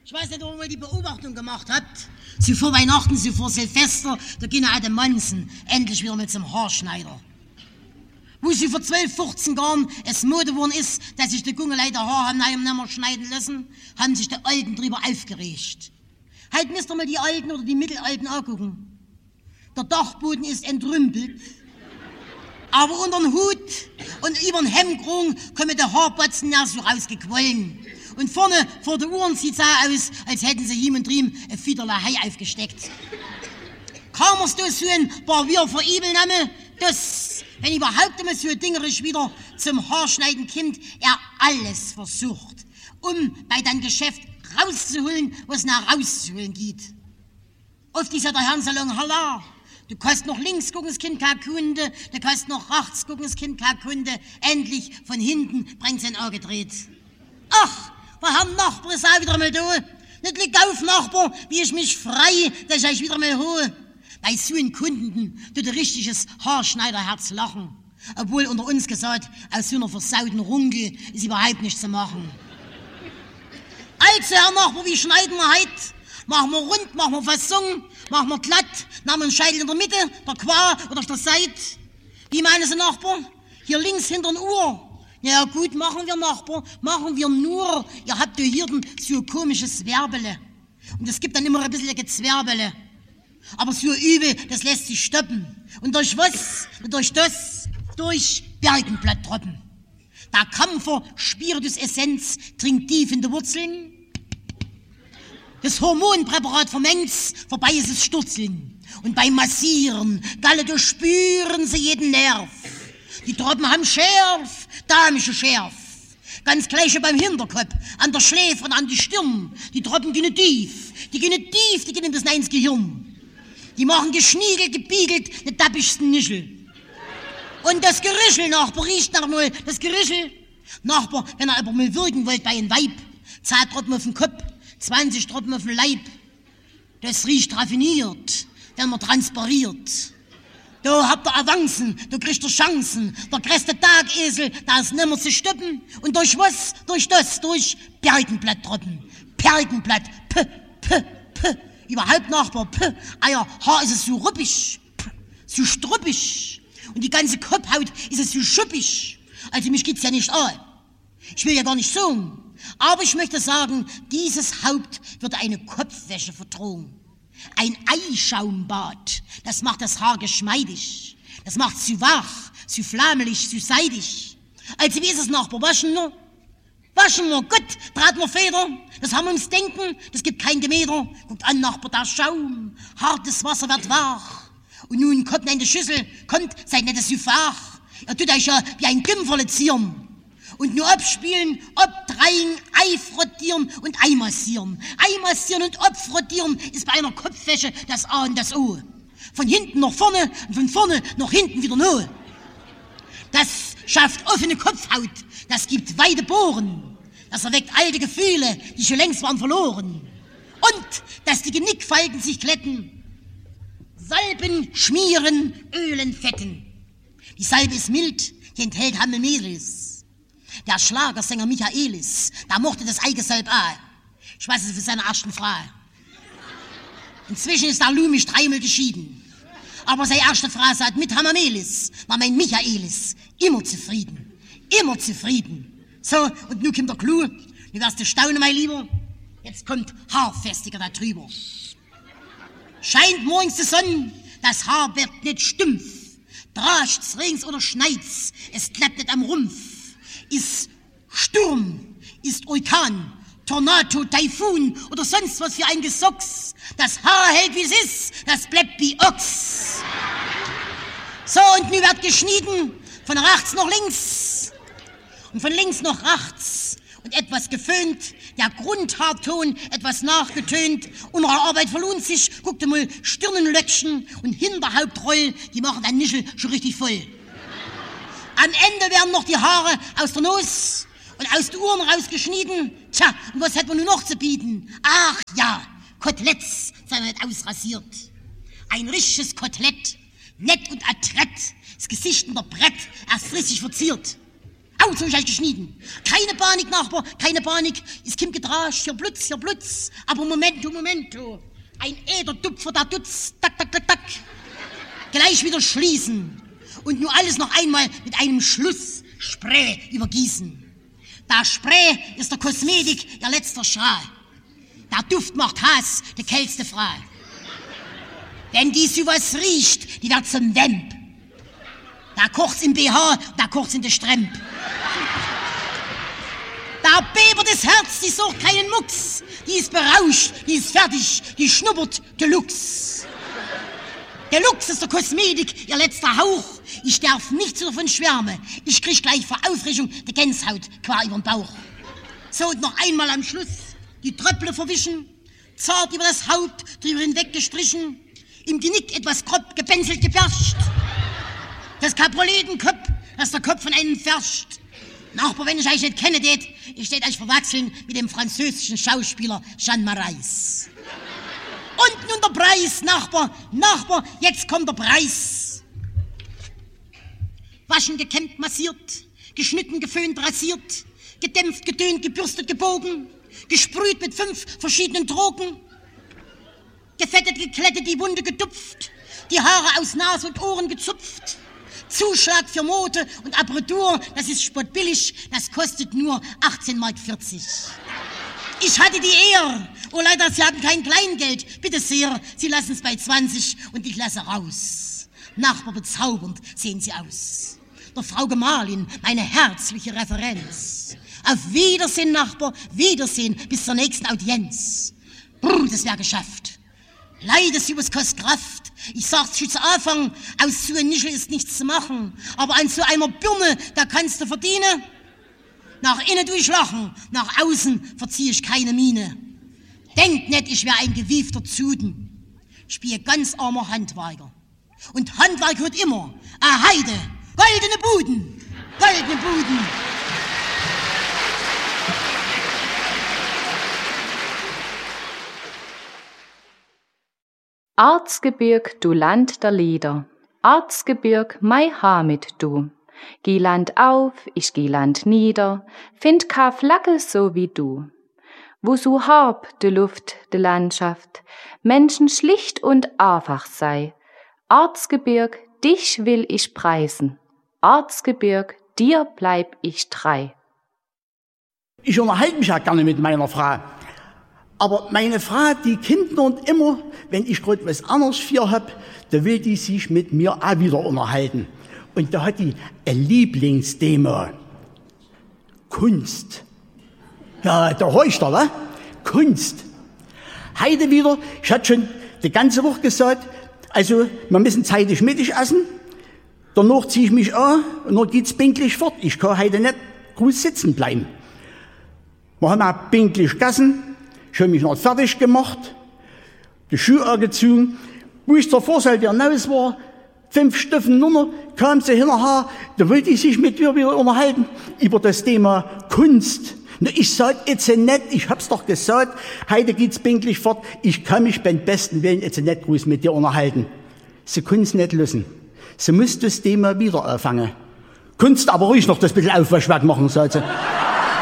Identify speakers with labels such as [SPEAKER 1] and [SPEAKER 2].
[SPEAKER 1] Ich weiß nicht, ob ihr mal die Beobachtung gemacht habt. Sie vor Weihnachten, sie vor Silvester, da gehen alle Mansen endlich wieder mit zum Haarschneider. Wo sie vor 12, 15 Jahren es Mode geworden ist, dass sich die Gungeleiter Haar haben nicht mehr schneiden lassen, haben sich die Alten drüber aufgeregt. Halt müsst ihr mal die Alten oder die Mittelalten angucken. Der Dachboden ist entrümpelt, aber unter den Hut und über den Hemdkrug kommen die Haarbatzen ja so rausgequollen. Und vorne vor den Uhren sieht es aus, als hätten sie hier und drüben ein Fiederler Hai aufgesteckt. Kaum hast du so ein Barbier für Übelnahme, dass, wenn überhaupt immer so ein Dingerisch wieder zum Haarschneiden kommt, er alles versucht, um bei deinem Geschäft rauszuholen, was nach rauszuholen geht. Oft ist ja der Herrn-Salon, Halla, du kannst noch links gucken, das Kind kein Kunde, du kannst noch rechts gucken, das Kind kein Kunde, endlich von hinten bringt sein Auge gedreht. Ach, der Herr Nachbar ist auch wieder mal da. Nicht liegt auf, Nachbar, wie ich mich frei, dass ich euch wieder mal hole. Bei so einem Kunden tut ein richtiges Haarschneiderherz lachen. Obwohl unter uns gesagt, aus so einer versauten Runge ist überhaupt nichts zu machen. Also, Herr Nachbar, wie schneiden wir heute? Machen wir rund, machen wir Fassung, machen wir glatt, nehmen wir einen Scheitel in der Mitte, der Qua oder auf der Seite. Wie meinen Sie, Nachbar? Hier links hinter den Uhr. Ja gut, machen wir, Nachbar, machen wir nur. Ihr habt ja hier so ein komisches Zwerbele. Und es gibt dann immer ein bisschen Gezwerbele. Aber so übel, das lässt sich stoppen. Und durch was? Durch das, durch Bergenblatttropfen. Der Kampfer Spiritus-Essenz dringt tief in die Wurzeln. Das Hormonpräparat vermengt's, vorbei ist es Sturzeln. Und beim Massieren, Galle, du spüren sie jeden Nerv. Die Tropfen haben Schärf, damische Schärf. Ganz gleich beim Hinterkopf, an der Schläfe und an die Stirn. Die Tropfen gehen tief, die gehen bis ins Gehirn. Die machen geschniegelt, gebiegelt, ne dappischsten Nischel. Und das Gerischel, Nachbar, riecht nach mal, das Gerischel. Nachbar, wenn ihr aber mal wirken wollt bei einem Weib, 10 Tropfen auf den Kopf, 20 Tropfen auf den Leib. Das riecht raffiniert, wenn man transpariert. Da habt ihr Avancen, da kriegt ihr Chancen. Der größte Tagesel, da ist nimmer zu stoppen. Und durch was? Durch das, durch Bergenblatttropfen. Bergenblatt, p. Überhaupt, Nachbar, p. Euer Haar ist es so ruppig, so struppig. Und die ganze Kopfhaut ist es so schuppig. Also mich geht's ja nicht an. Ich will ja gar nicht so. Aber ich möchte sagen, dieses Haupt wird eine Kopfwäsche verdrohen. Ein Eischaumbad, das macht das Haar geschmeidig. Das macht sie wach, sie flammelig, sie seidig. Also wie ist es, Nachbar, waschen wir? Waschen wir, gut, traten wir Feder, das haben wir ums Denken, das gibt kein Gemäder. Guckt an, Nachbar, der Schaum, hartes Wasser wird wach. Und nun kommt in die Schüssel, kommt, seid nicht so fach. Ihr tut euch ja wie ein Gümpferle zieren. Und nur abspielen, obdrehen, Ei frottieren und Ei massieren. Ei massieren und obfrottieren ist bei einer Kopfwäsche das A und das O. Von hinten nach vorne und von vorne nach hinten wieder no. Das schafft offene Kopfhaut, das gibt weite Bohren. Das erweckt alte Gefühle, die schon längst waren verloren. Und, dass die Genickfalten sich glätten. Salben, schmieren, Ölen, Fetten. Die Salbe ist mild, die enthält Hammelmelis. Der Schlagersänger Michaelis, der mochte das Eigesalb auch. Ich weiß es für seine ersten Frau. Inzwischen ist der Lumisch 3-mal geschieden. Aber seine erste Frau sagt, mit Hammermelis war mein Michaelis immer zufrieden. Immer zufrieden. So, und nun kommt der Clou. Du wirst staunen, mein Lieber. Jetzt kommt Haarfestiger da drüber. Scheint morgens die Sonne, das Haar wird nicht stumpf. Drascht's, regens oder schneit's, es klappt nicht am Rumpf. Ist Sturm, ist Orkan, Tornado, Taifun oder sonst was für ein Gesocks. Das Haar hält wie es ist, das bleibt wie Ochs. So, und nun wird geschnitten, von rechts nach links und von links nach rechts und etwas geföhnt, der Grundhaarton etwas nachgetönt. Unsere Arbeit verlohnt sich, guckt mal, Stirnenlöckchen und Hinterhauptroll, die machen den Nischel schon richtig voll. Am Ende werden noch die Haare aus der Nuss und aus den Ohren rausgeschnitten. Tja, und was hat man nun noch zu bieten? Ach ja, Koteletts, sei nicht ausrasiert. Ein richtiges Kotelett, nett und adrett, das Gesicht in der Brett, erst richtig verziert. Au, so ist geschnitten. Keine Panik, Nachbar, keine Panik. Es kommt gedrascht, hier Blutz. Aber Momento. Ein Ädertupfer, da tut's, tak. Gleich wieder schließen. Und nur alles noch einmal mit einem Schlussspray übergießen. Der Spray ist der Kosmetik, ihr letzter Schrei. Der Duft macht Hass, die kälteste Frau. Wenn die sowas riecht, die wird zum Vamp. Da kocht's im BH, da kocht's in der Stremp. Da bebert das Herz, die sucht keinen Mucks. Die ist berauscht, die ist fertig, die schnuppert Deluxe. Deluxe ist der Kosmetik, ihr letzter Hauch. Ich darf nichts davon schwärmen. Ich krieg gleich vor Aufregung die Gänsehaut quer übern Bauch. So, und noch einmal am Schluss die Tröpple verwischen, zart über das Haupt drüber hinweg gestrichen, im Genick etwas grob gebänzelt geperscht. Das Kaproletenkopf, das der Kopf von einem ferscht. Nachbar, wenn ich euch nicht kenne, ich tät euch verwechseln mit dem französischen Schauspieler Jean Marais. Und nun der Preis, Nachbar, jetzt kommt der Preis. Waschen, gekämmt, massiert, geschnitten, geföhnt, rasiert, gedämpft, gedönt, gebürstet, gebogen, gesprüht mit 5 verschiedenen Drogen, gefettet, geklettet, die Wunde getupft, die Haare aus Nase und Ohren gezupft. Zuschlag für Mode und Aperitur, das ist spottbillig, das kostet nur 18,40 Mark. Ich hatte die Ehre. Oh, leider, Sie haben kein Kleingeld. Bitte sehr, Sie lassen es bei 20 und ich lasse raus. Nachbar, bezaubernd sehen Sie aus. Der Frau Gemahlin, meine herzliche Referenz. Auf Wiedersehen, Nachbar, Wiedersehen, bis zur nächsten Audienz. Brr, das wär geschafft. Leider, Sie was kostet Kraft. Ich sag's schon zu Anfang, aus so einem Nischel ist nichts zu machen. Aber an so einer Birne, da kannst du verdienen. Nach innen durchlachen, nach außen verzieh ich keine Miene. Denkt nicht, ich wär ein gewiefter Zuden. Ich bin ein ganz armer Handwerker. Und Handwerk hört immer, Heide, goldene Buden.
[SPEAKER 2] Erzgebirg, du Land der Lieder, Erzgebirg, mei Hamid du. Geh Land auf, ich geh Land nieder, find ka Flagge so wie du. Wo so hab de Luft, de Landschaft, Menschen schlicht und einfach sei. Erzgebirg, dich will ich preisen, Erzgebirg, dir bleib ich treu.
[SPEAKER 3] Ich unterhalte mich ja gerne mit meiner Frau. Aber meine Frau, die Kinder und immer, wenn ich gerade was anderes für hab, da will die sich mit mir auch wieder unterhalten. Und da hat die ein Lieblingsthema. Kunst. Ja, da horcht er, wa? Kunst. Heute wieder, ich hatte schon die ganze Woche gesagt, also, wir müssen zeitig Mittag essen, danach ziehe ich mich an und dann geht's pünktlich fort. Ich kann heute nicht groß sitzen bleiben. Wir haben auch pünktlich gegessen. Ich habe mich noch fertig gemacht, die Schuhe angezogen. Wo ich zur Vorseite hinaus war, 5 Stufen runter, kam sie hinterher, da wollte ich sich mit mir wieder unterhalten über das Thema Kunst. Na, ich sag jetzt nicht, ich hab's doch gesagt, heute geht's pünktlich fort, ich kann mich beim besten Willen jetzt nicht groß mit dir unterhalten. Sie kunnt's nicht lösen. Sie muss das Thema wieder anfangen. Kunst aber ruhig noch das bisschen Aufwaschwerk machen, sagt sie.